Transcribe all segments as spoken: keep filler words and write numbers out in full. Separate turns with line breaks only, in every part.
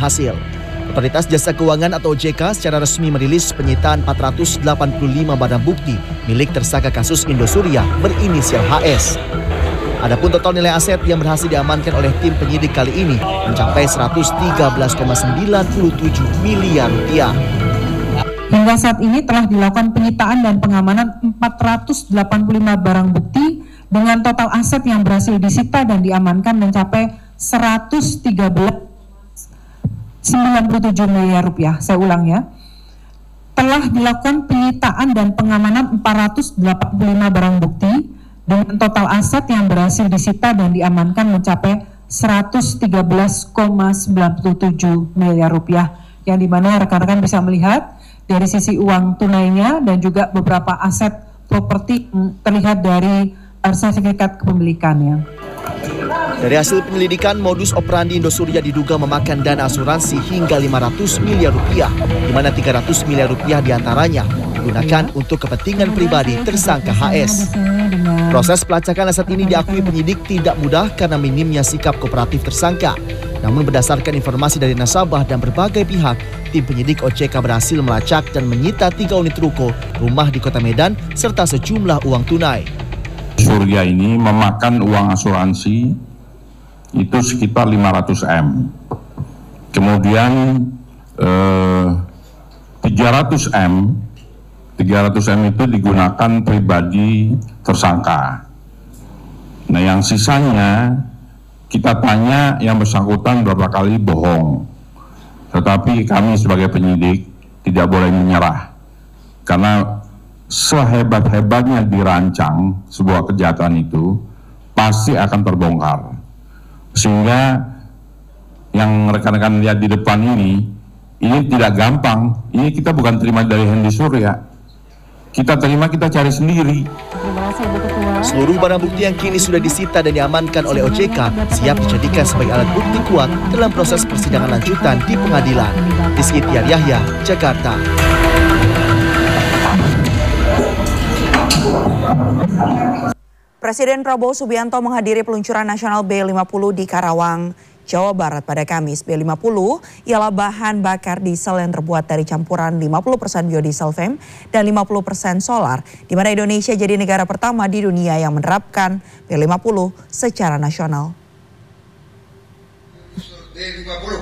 berhasil. Otoritas Jasa Keuangan atau O J K secara resmi merilis penyitaan empat ratus delapan puluh lima barang bukti milik tersangka kasus Indosuria berinisial H S. Adapun total nilai aset yang berhasil diamankan oleh tim penyidik kali ini mencapai seratus tiga belas koma sembilan tujuh miliar rupiah.
Hingga saat ini telah dilakukan penyitaan dan pengamanan empat ratus delapan puluh lima barang bukti dengan total aset yang berhasil disita dan diamankan mencapai seratus tiga belas koma sembilan tujuh miliar rupiah. Saya ulang ya. Telah dilakukan penyitaan dan pengamanan empat ratus delapan puluh lima barang bukti dengan total aset yang berhasil disita dan diamankan mencapai seratus tiga belas koma sembilan tujuh miliar rupiah. Yang dimana rekan-rekan bisa melihat dari sisi uang tunainya dan juga beberapa aset properti terlihat dari sertifikat kepemilikannya.
Dari hasil penyelidikan, modus operandi Indosuria diduga memakan dana asuransi hingga lima ratus miliar rupiah, di mana tiga ratus miliar rupiah diantaranya digunakan untuk kepentingan pribadi tersangka H S. Proses pelacakan aset ini diakui penyidik tidak mudah karena minimnya sikap kooperatif tersangka. Namun berdasarkan informasi dari nasabah dan berbagai pihak, tim penyidik O J K berhasil melacak dan menyita tiga unit ruko, rumah di Kota Medan, serta sejumlah uang tunai.
Surya ini memakan uang asuransi itu sekitar lima ratus M. Kemudian eh, tiga ratus M, tiga ratus M itu digunakan pribadi tersangka. Nah, yang sisanya kita tanya yang bersangkutan berapa kali bohong. Tetapi kami sebagai penyidik tidak boleh menyerah. Karena sehebat-hebatnya dirancang sebuah kejahatan itu pasti akan terbongkar. Sehingga yang rekan-rekan lihat di depan ini, ini tidak gampang. Ini kita bukan terima dari Hendy Surya. Kita terima, kita cari sendiri.
Seluruh barang bukti yang kini sudah disita dan diamankan oleh O J K siap dijadikan sebagai alat bukti kuat dalam proses persidangan lanjutan di pengadilan. Rizky Tiar Yahya, Jakarta.
Presiden Prabowo Subianto menghadiri peluncuran nasional B lima puluh di Karawang, Jawa Barat pada Kamis. B lima puluh ialah bahan bakar diesel yang terbuat dari campuran lima puluh persen biodiesel F E M dan lima puluh persen solar, di mana Indonesia jadi negara pertama di dunia yang menerapkan B lima puluh secara nasional. B lima puluh.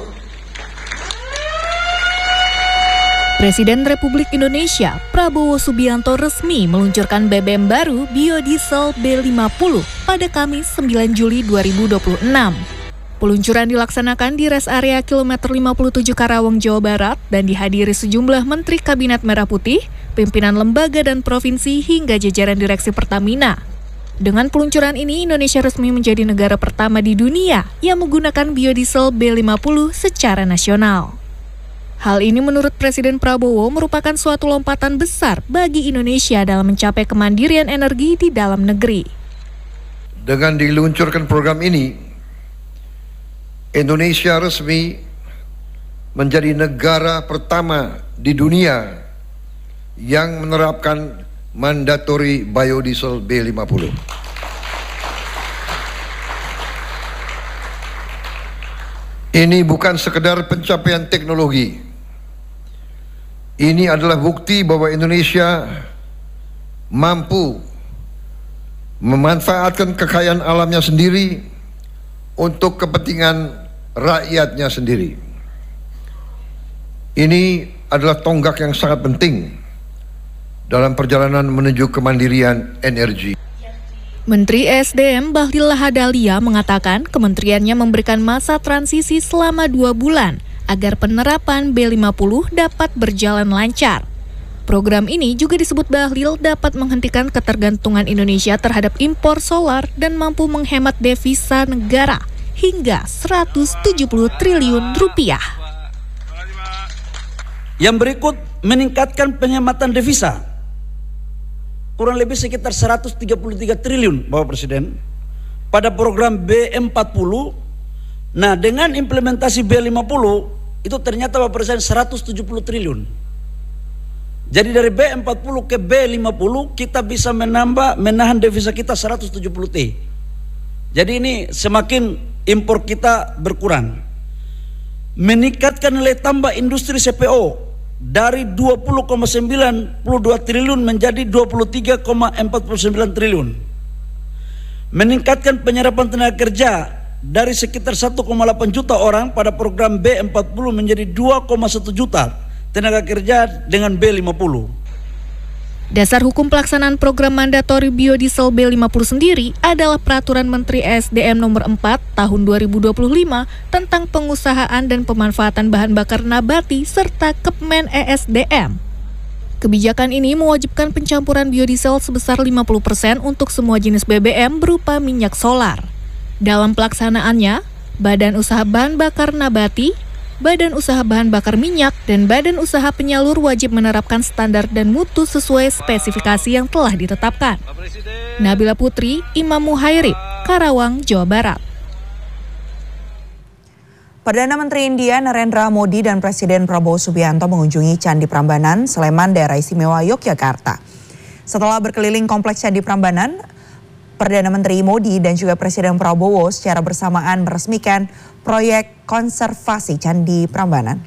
Presiden Republik Indonesia Prabowo Subianto resmi meluncurkan B B M baru biodiesel B lima puluh pada Kamis sembilan Juli dua ribu dua puluh enam. Peluncuran dilaksanakan di res area kilometer lima puluh tujuh Karawang, Jawa Barat dan dihadiri sejumlah Menteri Kabinet Merah Putih, pimpinan lembaga dan provinsi hingga jajaran direksi Pertamina. Dengan peluncuran ini, Indonesia resmi menjadi negara pertama di dunia yang menggunakan biodiesel B lima puluh secara nasional. Hal ini menurut Presiden Prabowo merupakan suatu lompatan besar bagi Indonesia dalam mencapai kemandirian energi di dalam negeri.
Dengan diluncurkan program ini, Indonesia resmi menjadi negara pertama di dunia yang menerapkan mandatory biodiesel B lima puluh. Ini bukan sekedar pencapaian teknologi. Ini adalah bukti bahwa Indonesia mampu memanfaatkan kekayaan alamnya sendiri untuk kepentingan rakyatnya sendiri. Ini adalah tonggak yang sangat penting dalam perjalanan menuju kemandirian energi.
Menteri E S D M Bahlil Lahadalia mengatakan kementeriannya memberikan masa transisi selama dua bulan agar penerapan B lima puluh dapat berjalan lancar. Program ini juga disebut Bahlil dapat menghentikan ketergantungan Indonesia terhadap impor solar dan mampu menghemat devisa negara hingga seratus tujuh puluh triliun rupiah.
Yang berikut meningkatkan penghematan devisa kurang lebih sekitar seratus tiga puluh tiga triliun Bapak Presiden pada program B empat puluh. Nah, dengan implementasi B lima puluh itu ternyata Bapak Presiden seratus tujuh puluh triliun. Jadi dari B empat puluh ke B lima puluh kita bisa menambah menahan devisa kita seratus tujuh puluh T. Jadi ini semakin impor kita berkurang. meningkatkan nilai tambah industri C P O dari dua puluh koma sembilan dua triliun menjadi dua puluh tiga koma empat sembilan triliun. Meningkatkan penyerapan tenaga kerja dari sekitar satu koma delapan juta orang pada program B empat puluh menjadi dua koma satu juta tenaga kerja dengan B lima puluh.
Dasar hukum pelaksanaan program mandatori biodiesel B lima puluh sendiri adalah Peraturan Menteri E S D M nomor empat tahun dua ribu dua puluh lima tentang pengusahaan dan pemanfaatan bahan bakar nabati serta Kepmen E S D M. Kebijakan ini mewajibkan pencampuran biodiesel sebesar lima puluh persen untuk semua jenis B B M berupa minyak solar. Dalam pelaksanaannya, Badan Usaha Bahan Bakar Nabati, Badan Usaha Bahan Bakar Minyak, dan Badan Usaha Penyalur wajib menerapkan standar dan mutu sesuai spesifikasi yang telah ditetapkan. Nabila Putri, Imam Muhairib, Karawang, Jawa Barat.
Perdana Menteri India Narendra Modi dan Presiden Prabowo Subianto mengunjungi Candi Prambanan, Sleman, Daerah Istimewa Yogyakarta. Setelah berkeliling kompleks Candi Prambanan, Perdana Menteri Modi dan juga Presiden Prabowo secara bersamaan meresmikan proyek konservasi Candi Prambanan.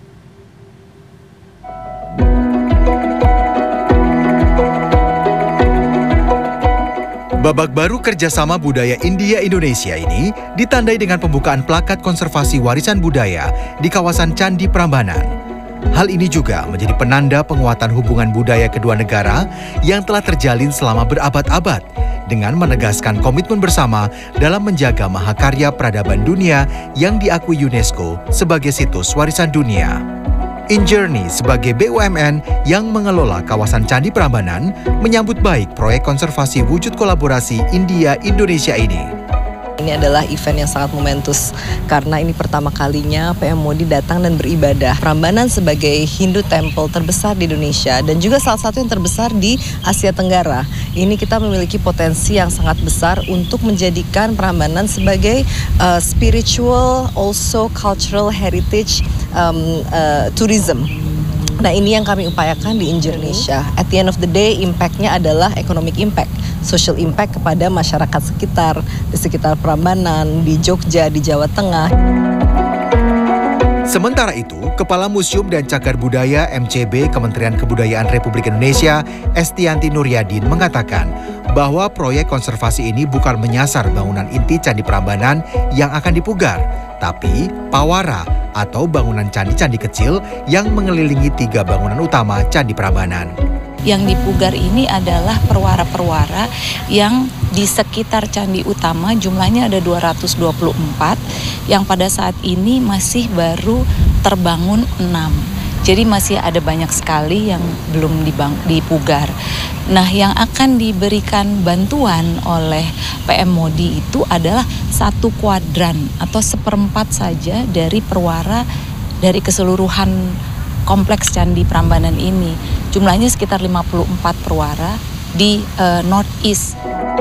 Babak baru kerjasama budaya India-Indonesia ini ditandai dengan pembukaan plakat konservasi warisan budaya di kawasan Candi Prambanan. Hal ini juga menjadi penanda penguatan hubungan budaya kedua negara yang telah terjalin selama berabad-abad dengan menegaskan komitmen bersama dalam menjaga mahakarya peradaban dunia yang diakui UNESCO sebagai situs warisan dunia. InJourney sebagai B U M N yang mengelola kawasan Candi Prambanan menyambut baik proyek konservasi wujud kolaborasi India-Indonesia ini.
Ini adalah event yang sangat momentous karena ini pertama kalinya P M Modi datang dan beribadah. Prambanan sebagai Hindu temple terbesar di Indonesia dan juga salah satu yang terbesar di Asia Tenggara. Ini kita memiliki potensi yang sangat besar untuk menjadikan Prambanan sebagai uh, spiritual, also cultural heritage um, uh, tourism. Nah, ini yang kami upayakan di Indonesia. At the end of the day, impact-nya adalah economic impact, social impact kepada masyarakat sekitar, di sekitar Prambanan, di Jogja, di Jawa Tengah.
Sementara itu, Kepala Museum dan Cagar Budaya M C B Kementerian Kebudayaan Republik Indonesia, Estianti Nuryadin, mengatakan bahwa proyek konservasi ini bukan menyasar bangunan inti Candi Prambanan yang akan dipugar, tapi pawara atau bangunan candi-candi kecil yang mengelilingi tiga bangunan utama Candi Prambanan.
Yang dipugar ini adalah perwara-perwara yang di sekitar candi utama jumlahnya ada dua ratus dua puluh empat yang pada saat ini masih baru terbangun enam. Jadi masih ada banyak sekali yang belum dibang, dipugar. Nah, yang akan diberikan bantuan oleh P M Modi itu adalah satu kuadran atau seperempat saja dari perwara dari keseluruhan kompleks Candi Prambanan ini. Jumlahnya sekitar lima puluh empat perwara di uh, Northeast.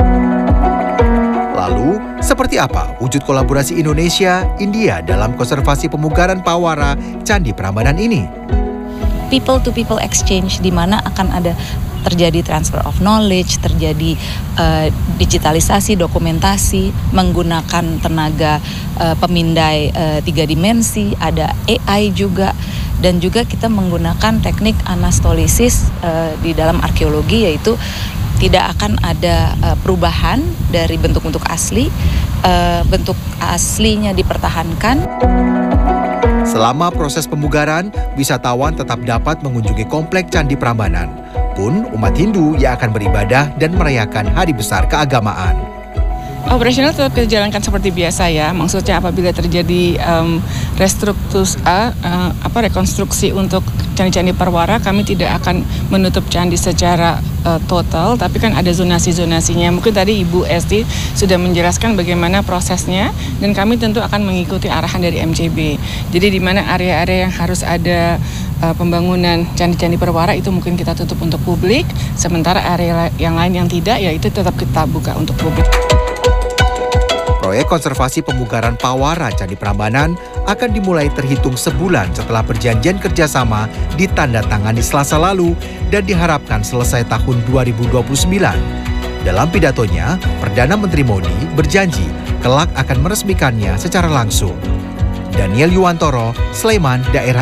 Lalu, seperti apa wujud kolaborasi Indonesia-India dalam konservasi pemugaran pawara Candi Prambanan ini?
People to people exchange di mana akan ada terjadi transfer of knowledge, terjadi uh, digitalisasi, dokumentasi, menggunakan tenaga uh, pemindai uh, tiga dimensi, ada A I juga, dan juga kita menggunakan teknik anastolisis uh, di dalam arkeologi, yaitu tidak akan ada uh, perubahan dari bentuk-bentuk asli, uh, bentuk aslinya dipertahankan.
Selama proses pemugaran, wisatawan tetap dapat mengunjungi komplek Candi Prambanan. Pun umat Hindu yang akan beribadah dan merayakan hari besar keagamaan.
Operasional tetap kita jalankan seperti biasa ya. Maksudnya apabila terjadi um, restruktus, uh, uh, apa rekonstruksi untuk candi-candi perwara, kami tidak akan menutup candi secara uh, total, tapi kan ada zonasi-zonasinya. Mungkin tadi Ibu Esti sudah menjelaskan bagaimana prosesnya, dan kami tentu akan mengikuti arahan dari M C B. Jadi di mana area-area yang harus ada uh, pembangunan candi-candi perwara itu mungkin kita tutup untuk publik, sementara area yang lain yang tidak, ya itu tetap kita buka untuk publik.
Proyek konservasi pemugaran pawara Candi Prambanan akan dimulai terhitung sebulan setelah perjanjian kerjasama ditandatangani Selasa lalu dan diharapkan selesai tahun dua ribu dua puluh sembilan. Dalam pidatonya, Perdana Menteri Modi berjanji kelak akan meresmikannya secara langsung. Daniel Yuwantoro, Sleman, Daerah